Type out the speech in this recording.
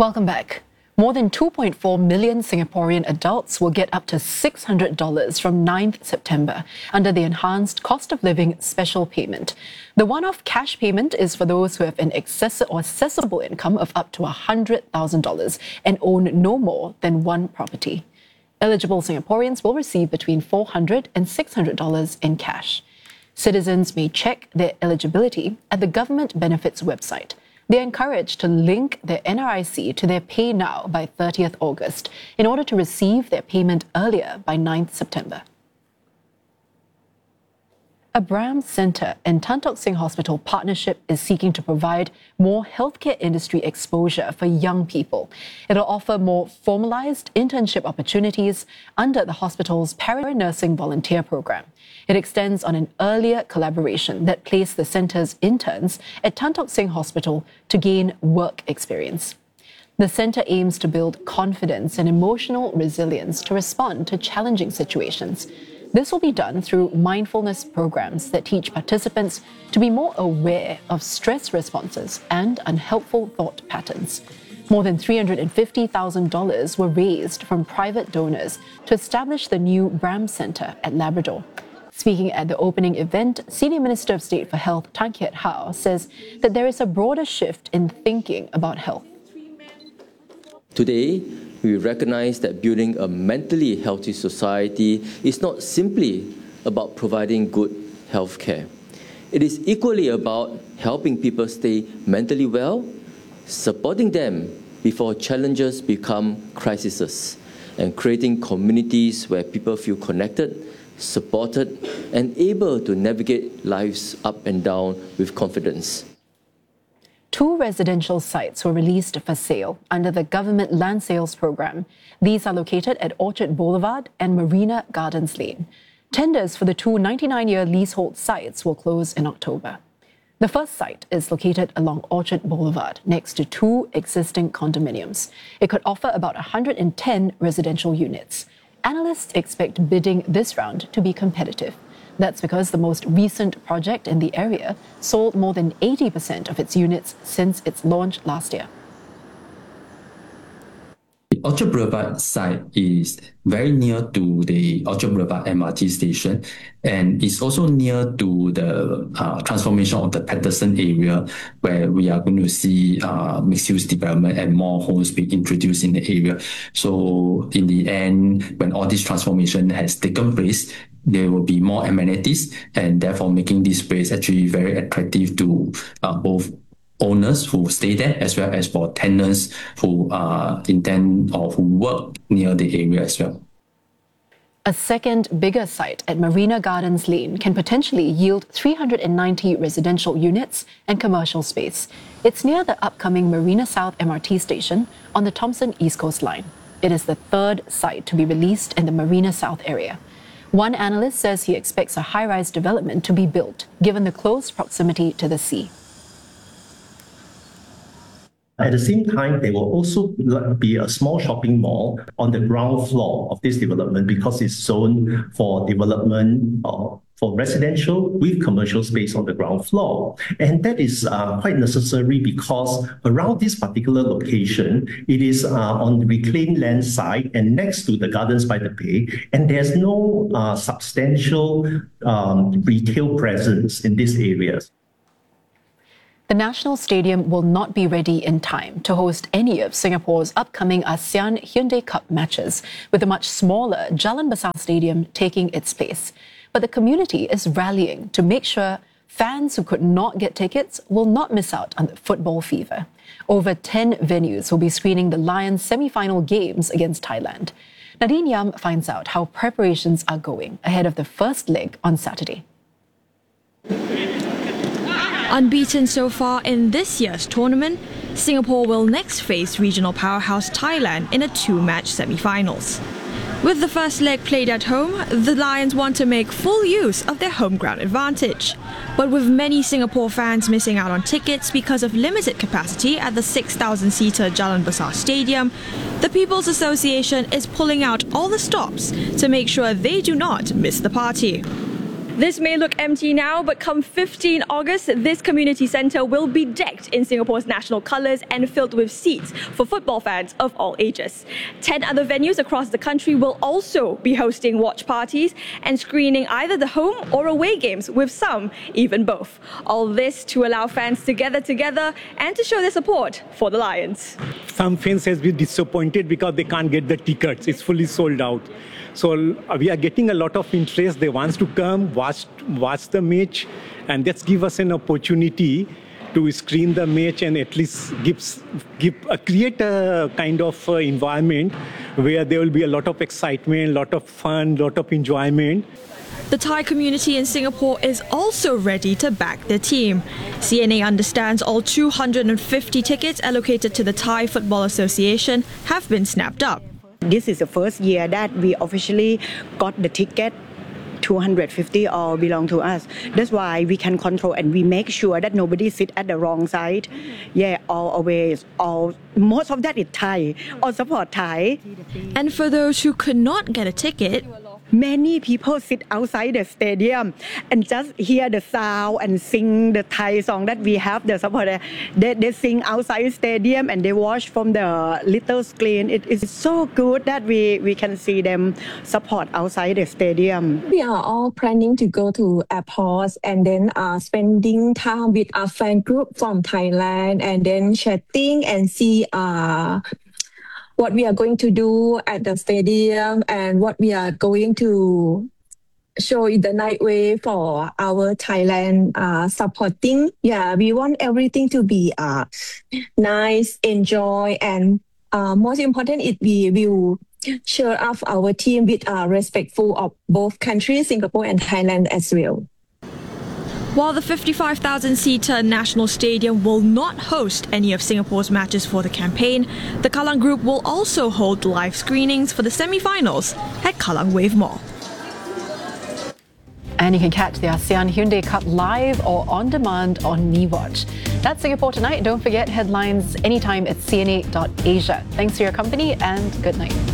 Welcome back. More than 2.4 million Singaporean adults will get up to $600 from 9th September under the enhanced cost of living special payment. The one-off cash payment is for those who have an accessible income of up to $100,000 and own no more than one property. Eligible Singaporeans will receive between $400 and $600 in cash. Citizens may check their eligibility at the Government Benefits website. They are encouraged to link their NRIC to their Pay Now by 30th August in order to receive their payment earlier by 9th September. A BRAM Centre and Tan Tock Seng Hospital partnership is seeking to provide more healthcare industry exposure for young people. It'll offer more formalised internship opportunities under the hospital's para-nursing volunteer programme. It extends on an earlier collaboration that placed the centre's interns at Tan Tock Seng Hospital to gain work experience. The centre aims to build confidence and emotional resilience to respond to challenging situations. This will be done through mindfulness programs that teach participants to be more aware of stress responses and unhelpful thought patterns. More than $350,000 were raised from private donors to establish the new BRAM Centre at Labrador. Speaking at the opening event, Senior Minister of State for Health Tan Kiat Hau says that there is a broader shift in thinking about health. Today, we recognize that building a mentally healthy society is not simply about providing good health care. It is equally about helping people stay mentally well, supporting them before challenges become crises, and creating communities where people feel connected, supported, and able to navigate life's up and down with confidence. 2 residential sites were released for sale under the government land sales program. These are located at Orchard Boulevard and Marina Gardens Lane. Tenders for the 2 99-year leasehold sites will close in October. The first site is located along Orchard Boulevard next to 2 existing condominiums. It could offer about 110 residential units. Analysts expect bidding this round to be competitive. That's because the most recent project in the area sold more than 80% of its units since its launch last year. The Orchard Boulevard site is very near to the Orchard Boulevard MRT station, and it's also near to the transformation of the Patterson area, where we are going to see mixed-use development and more homes being introduced in the area. So in the end, when all this transformation has taken place, there will be more amenities, and therefore making this place actually very attractive to both owners who stay there as well as for tenants who intend or who work near the area as well. A second, bigger site at Marina Gardens Lane can potentially yield 390 residential units and commercial space. It's near the upcoming Marina South MRT station on the Thomson East Coast Line. It is the 3rd site to be released in the Marina South area. One analyst says he expects a high-rise development to be built, given the close proximity to the sea. At the same time, there will also be a small shopping mall on the ground floor of this development because it's zoned for development for residential with commercial space on the ground floor. And that is quite necessary because around this particular location, it is on the reclaimed land site and next to the Gardens by the Bay, and there's no substantial retail presence in these areas. The National Stadium will not be ready in time to host any of Singapore's upcoming ASEAN Hyundai Cup matches, with a much smaller Jalan Besar Stadium taking its place. But the community is rallying to make sure fans who could not get tickets will not miss out on the football fever. Over 10 venues will be screening the Lions semi-final games against Thailand. Nadine Yam finds out how preparations are going ahead of the first leg on Saturday. Unbeaten so far in this year's tournament, Singapore will next face regional powerhouse Thailand in a 2-match semi-finals. With the first leg played at home, the Lions want to make full use of their home ground advantage. But with many Singapore fans missing out on tickets because of limited capacity at the 6,000-seater Jalan Besar Stadium, the People's Association is pulling out all the stops to make sure they do not miss the party. This may look empty now, but come 15 August, this community centre will be decked in Singapore's national colours and filled with seats for football fans of all ages. 10 other venues across the country will also be hosting watch parties and screening either the home or away games, with some even both. All this to allow fans to gather together and to show their support for the Lions. Some fans has been disappointed because they can't get the tickets. It's fully sold out. So we are getting a lot of interest. They want to come, watch the match, and that's give us an opportunity to screen the match and at least create a kind of environment where there will be a lot of excitement, a lot of fun, a lot of enjoyment. The Thai community in Singapore is also ready to back their team. CNA understands all 250 tickets allocated to the Thai Football Association have been snapped up. This is the first year that we officially got the ticket. 250 all belong to us. That's why we can control and we make sure that nobody sit at the wrong side. Yeah, always, most of that is Thai, all support Thai. And for those who could not get a ticket, many people sit outside the stadium and just hear the sound and sing the Thai song that we have the support. They sing outside the stadium and they watch from the little screen. It is so good that we can see them support outside the stadium. We are all planning to go to airports and then spending time with our fan group from Thailand and then chatting and see what we are going to do at the stadium and what we are going to show in the night wave for our Thailand supporting. Yeah, we want everything to be nice, enjoy, and most important, we will cheer up our team with respectful of both countries, Singapore and Thailand as well. While the 55,000-seater National Stadium will not host any of Singapore's matches for the campaign, the Kallang Group will also hold live screenings for the semi-finals at Kallang Wave Mall. And you can catch the ASEAN Hyundai Cup live or on demand on MeWatch. That's Singapore Tonight. Don't forget headlines anytime at cna.asia. Thanks for your company and good night.